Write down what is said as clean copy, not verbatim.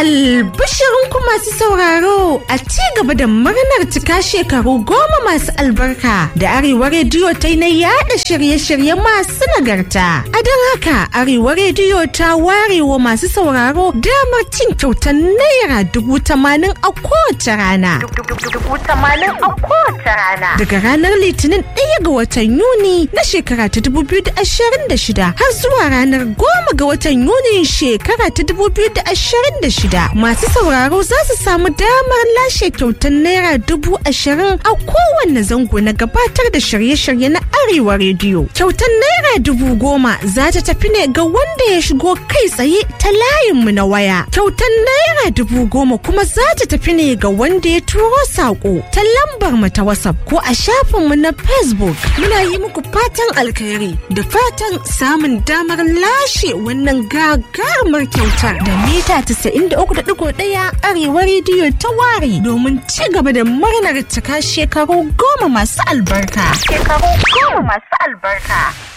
Albishirinku masu sauraro a ci gaba da murnar cika shekaru 10 masu albarka da Arewa Rediyo ta yi na yada shirye-shirye masu nagarta. A don haka Arewa Rediyo ta ware wa masu sauraro damar cin kyautar Naira 80,000 a kowace rana. Daga ranar Litinin 1 ga watan Yuni na shekara ta 2026 har zuwa ranar 10 ga watan Yuni shekara ta 2026. Masu sauraro za su samu damar lashe kyautar Naira 20,000 a kowanne zango na gabatar da shirye-shirye na Arewa Rediyo. Kyautar Naira 10,000 za ta tafi ne ga wanda ya shigo kai tsaye ta layinmu na waya. Kyautar Naira 10,000 kuma za ta tafi ne ga wanda ya turo saƙo ta lambar mu ta WhatsApp ko a shafinmu na Facebook. Muna yi muku fatan alkhairi da fatan samun damar lashe wannan gagarumar kyautar da mita 93.1 Arewa Rediyo ta ware domin ci gaba da murnar cika shekaru 10 masu albarka.